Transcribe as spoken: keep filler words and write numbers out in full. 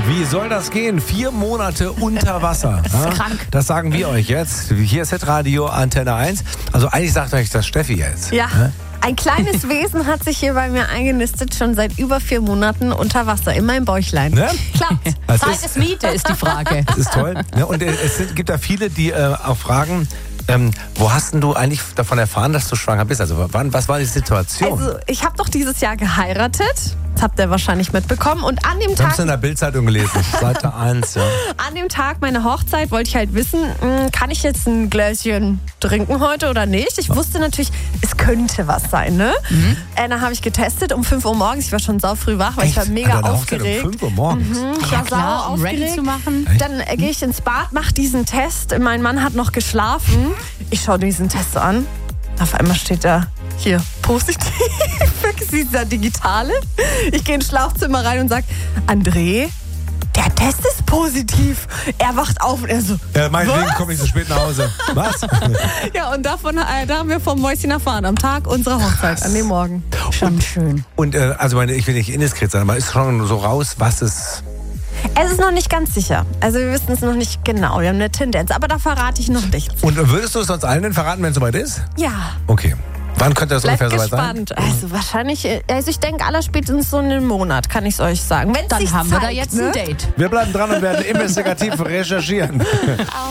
Wie soll das gehen? Vier Monate unter Wasser. Das ist Ja? krank. Das sagen wir euch jetzt. Hier ist Hitradio Antenne eins. Also eigentlich sagt euch das Steffi jetzt. Ja. Ein kleines Wesen hat sich hier bei mir eingenistet, schon seit über vier Monaten unter Wasser, in meinem Bäuchlein. Ne? Klappt. Das Zeit ist- ist Miete, ist die Frage. Das ist toll. Ne? Und äh, es sind, gibt da viele, die äh, auch fragen, ähm, wo hast denn du eigentlich davon erfahren, dass du schwanger bist? Also wann, was war die Situation? Also, ich habe doch dieses Jahr geheiratet. Das habt ihr wahrscheinlich mitbekommen. Und an dem Wir haben Tag, es in der Bildzeitung gelesen, Seite eins. Ja. an dem Tag meiner Hochzeit wollte ich halt wissen, mh, kann ich jetzt ein Gläschen trinken heute oder nicht? Ich wusste natürlich, es könnte was sein, ne? Mhm. Äh, dann habe ich getestet um fünf Uhr morgens. Ich war schon saufrüh wach, weil ich war Echt? mega An deiner Hochzeit aufgeregt. um fünf Uhr morgens. Mhm, ich Ja war klar, sau um ready aufgeregt. zu machen. Dann äh, gehe ich ins Bad, mache diesen Test. Mein Mann hat noch geschlafen. Ich schaue diesen Test so an. Auf einmal steht da hier positiv. Dieser digitale. Ich gehe ins Schlafzimmer rein und sage, André, der Test ist positiv. Er wacht auf und er so, Ja, meinetwegen was? komme ich so spät nach Hause. Was? Ja, und davon, äh, da haben wir vom Mäuschen erfahren, am Tag unserer Hochzeit, an dem Morgen. Schon schön. Und äh, also meine, ich will nicht indiskret sein, aber ist schon so raus, was es... Es ist noch nicht ganz sicher. Also wir wissen es noch nicht genau. Wir haben eine Tendenz, aber da verrate ich noch nichts. Und würdest du es uns allen denn verraten, wenn es soweit ist? Ja, Okay. Wann könnte das bleibt ungefähr soweit sein? gespannt. Also wahrscheinlich, äh, also ich denke aller spätestens so einen Monat, kann ich es euch sagen. Wenn's Dann sich haben wir da zeigt, jetzt ne? ein Date. Wir bleiben dran und werden investigativ recherchieren.